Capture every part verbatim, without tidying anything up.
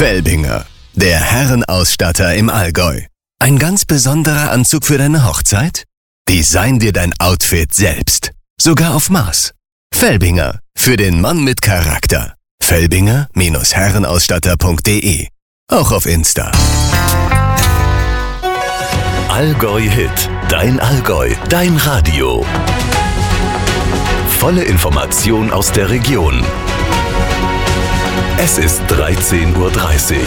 Felbinger, der Herrenausstatter im Allgäu. Ein ganz besonderer Anzug für deine Hochzeit? Design dir dein Outfit selbst. Sogar auf Maß. Felbinger, für den Mann mit Charakter. Felbinger Herrenausstatter punkt de. Auch auf Insta. Allgäu Hit, dein Allgäu, dein Radio. Volle Information aus der Region. Es ist dreizehn Uhr dreißig.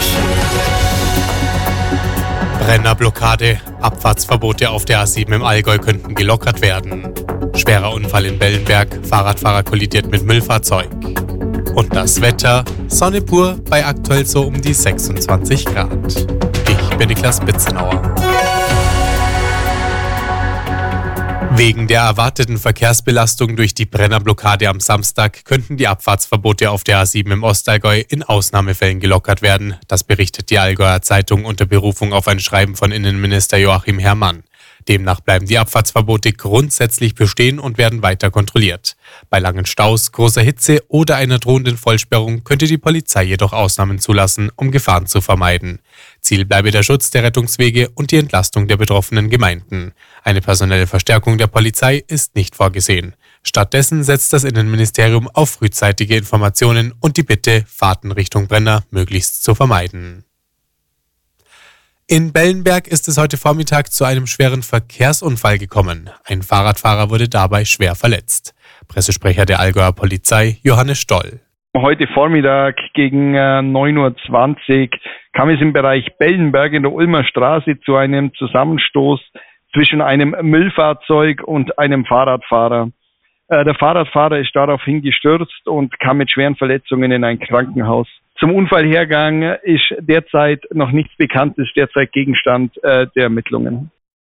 Brennerblockade, Abfahrtsverbote auf der A sieben im Allgäu könnten gelockert werden. Schwerer Unfall in Bellenberg, Fahrradfahrer kollidiert mit Müllfahrzeug. Und das Wetter, Sonne pur bei aktuell so um die sechsundzwanzig Grad. Ich bin Niklas Bitzenauer. Wegen der erwarteten Verkehrsbelastung durch die Brennerblockade am Samstag könnten die Abfahrtsverbote auf der A sieben im Ostallgäu in Ausnahmefällen gelockert werden. Das berichtet die Allgäuer Zeitung unter Berufung auf ein Schreiben von Innenminister Joachim Herrmann. Demnach bleiben die Abfahrtsverbote grundsätzlich bestehen und werden weiter kontrolliert. Bei langen Staus, großer Hitze oder einer drohenden Vollsperrung könnte die Polizei jedoch Ausnahmen zulassen, um Gefahren zu vermeiden. Ziel bleibe der Schutz der Rettungswege und die Entlastung der betroffenen Gemeinden. Eine personelle Verstärkung der Polizei ist nicht vorgesehen. Stattdessen setzt das Innenministerium auf frühzeitige Informationen und die Bitte, Fahrten Richtung Brenner möglichst zu vermeiden. In Bellenberg ist es heute Vormittag zu einem schweren Verkehrsunfall gekommen. Ein Fahrradfahrer wurde dabei schwer verletzt. Pressesprecher der Allgäuer Polizei, Johannes Stoll. Heute Vormittag gegen äh, neun Uhr zwanzig kam es im Bereich Bellenberg in der Ulmer Straße zu einem Zusammenstoß zwischen einem Müllfahrzeug und einem Fahrradfahrer. Äh, der Fahrradfahrer ist daraufhin gestürzt und kam mit schweren Verletzungen in ein Krankenhaus. Zum Unfallhergang ist derzeit noch nichts bekannt, ist derzeit Gegenstand äh, der Ermittlungen.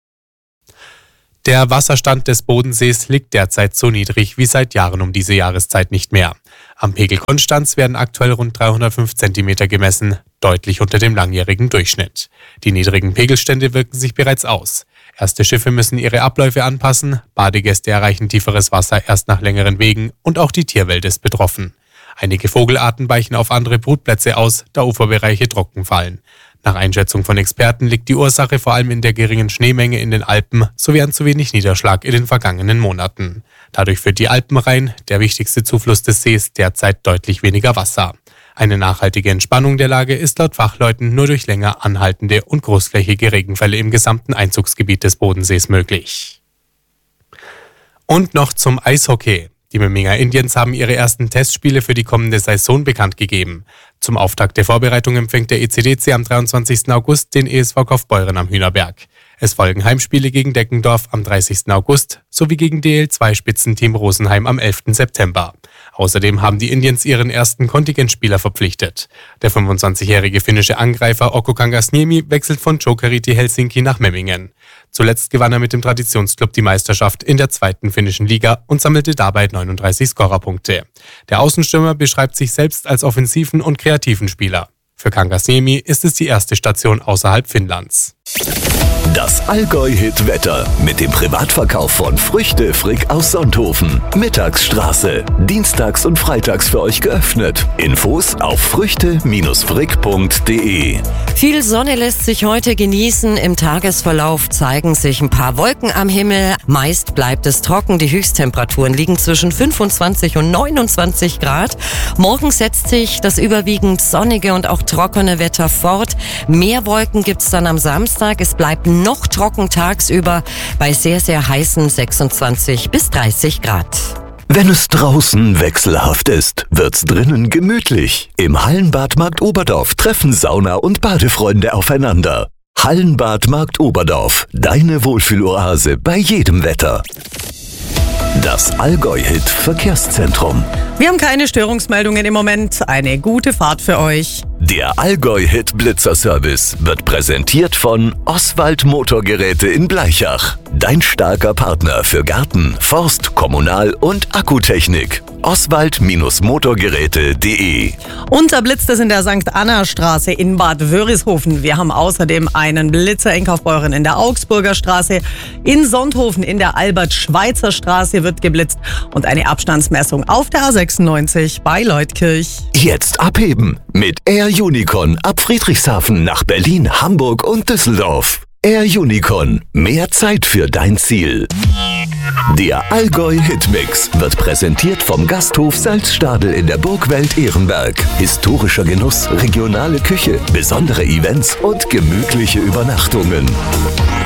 Der Wasserstand des Bodensees liegt derzeit so niedrig wie seit Jahren um diese Jahreszeit nicht mehr. Am Pegel Konstanz werden aktuell rund dreihundertfünf Zentimeter gemessen, deutlich unter dem langjährigen Durchschnitt. Die niedrigen Pegelstände wirken sich bereits aus. Erste Schiffe müssen ihre Abläufe anpassen, Badegäste erreichen tieferes Wasser erst nach längeren Wegen und auch die Tierwelt ist betroffen. Einige Vogelarten weichen auf andere Brutplätze aus, da Uferbereiche trocken fallen. Nach Einschätzung von Experten liegt die Ursache vor allem in der geringen Schneemenge in den Alpen sowie an zu wenig Niederschlag in den vergangenen Monaten. Dadurch führt die Alpenrhein, der wichtigste Zufluss des Sees, derzeit deutlich weniger Wasser. Eine nachhaltige Entspannung der Lage ist laut Fachleuten nur durch länger anhaltende und großflächige Regenfälle im gesamten Einzugsgebiet des Bodensees möglich. Und noch zum Eishockey. Die Memminger Indians haben ihre ersten Testspiele für die kommende Saison bekannt gegeben. Zum Auftakt der Vorbereitung empfängt der E C D C am dreiundzwanzigsten August den E S V Kaufbeuren am Hühnerberg. Es folgen Heimspiele gegen Deckendorf am dreißigsten August sowie gegen D L zwei Spitzenteam Rosenheim am elften September. Außerdem haben die Indians ihren ersten Kontingentspieler verpflichtet. Der fünfundzwanzigjährige finnische Angreifer Okko Kangasniemi wechselt von Jokerit Helsinki nach Memmingen. Zuletzt gewann er mit dem Traditionsclub die Meisterschaft in der zweiten finnischen Liga und sammelte dabei neununddreißig Scorerpunkte. Der Außenstürmer beschreibt sich selbst als offensiven und kreativen Spieler. Für Kangasniemi ist es die erste Station außerhalb Finnlands. Das Allgäu-Hit-Wetter mit dem Privatverkauf von Früchte Frick aus Sonthofen. Mittagsstraße. Dienstags und freitags für euch geöffnet. Infos auf früchte frick punkt de. Viel Sonne lässt sich heute genießen. Im Tagesverlauf zeigen sich ein paar Wolken am Himmel. Meist bleibt es trocken. Die Höchsttemperaturen liegen zwischen fünfundzwanzig und neunundzwanzig Grad. Morgen setzt sich das überwiegend sonnige und auch trockene Wetter fort. Mehr Wolken gibt's dann am Samstag. Es bleibt noch trocken tagsüber bei sehr, sehr heißen sechsundzwanzig bis dreißig Grad. Wenn es draußen wechselhaft ist, wird's drinnen gemütlich. Im Hallenbad Markt Oberdorf treffen Sauna- und Badefreunde aufeinander. Hallenbad Markt Oberdorf, deine Wohlfühloase bei jedem Wetter. Das Allgäu-Hit Verkehrszentrum. Wir haben keine Störungsmeldungen im Moment. Eine gute Fahrt für euch. Der Allgäu-Hit Blitzer Service wird präsentiert von Oswald Motorgeräte in Blaichach. dein starker Partner für Garten, Forst, Kommunal- und Akkutechnik. Oswald Motorgeräte punkt de. Und da blitzt es in der Sankt Anna Straße in Bad Wörishofen. Wir haben außerdem einen Blitzer-Einkaufbeuren in der Augsburger Straße. In Sonthofen in der Albert-Schweitzer Straße wird geblitzt. Und eine Abstandsmessung auf der A sechsundneunzig bei Leutkirch. Jetzt abheben mit Air Unicorn ab Friedrichshafen nach Berlin, Hamburg und Düsseldorf. Air Unicorn, mehr Zeit für dein Ziel. Der Allgäu Hitmix wird präsentiert vom Gasthof Salzstadel in der Burgwelt Ehrenberg. Historischer Genuss, regionale Küche, besondere Events und gemütliche Übernachtungen.